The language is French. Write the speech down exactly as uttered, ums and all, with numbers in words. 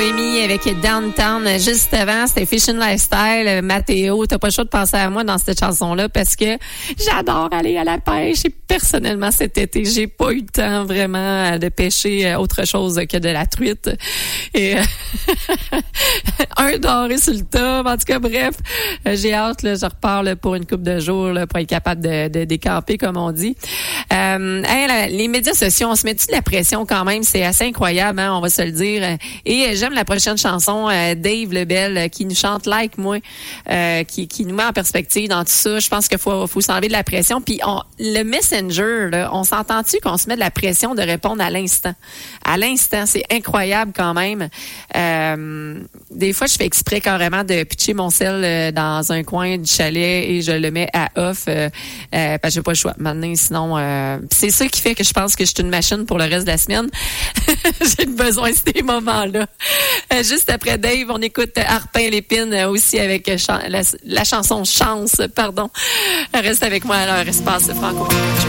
Avec Downtown, juste avant, c'était Fishing Lifestyle. Mathéo, t'as pas le choix de penser à moi dans cette chanson-là parce que j'adore aller à la pêche et personnellement cet été, j'ai pas eu le temps vraiment de pêcher autre chose que de la truite. Et un doré sur le top. En tout cas, bref, j'ai hâte, là, je repars là, pour une couple de jours là, pour être capable de, de décamper, comme on dit. Euh, hey, là, les médias sociaux, on se met-tu de la pression quand même? C'est assez incroyable, hein, on va se le dire. Et j'aime la prochaine chanson, euh, Dave Lebel, euh, qui nous chante Like Moi, euh, qui, qui nous met en perspective dans tout ça. Je pense qu'il faut, faut s'enlever de la pression. Puis on, le Messenger, là, on s'entend-tu qu'on se met de la pression de répondre à l'instant? À l'instant, c'est incroyable quand même. Euh, des fois, je fais exprès carrément de pitcher mon sel euh, dans un coin du chalet et je le mets à off euh, euh, parce que j'ai pas le choix. Maintenant, sinon, euh, c'est ça qui fait que je pense que je suis une machine pour le reste de la semaine. J'ai besoin de ces moments-là. Euh, juste après Dave, on écoute Harpin Lépine aussi avec la, la chanson Chance, pardon. Reste avec moi à leur espace franco.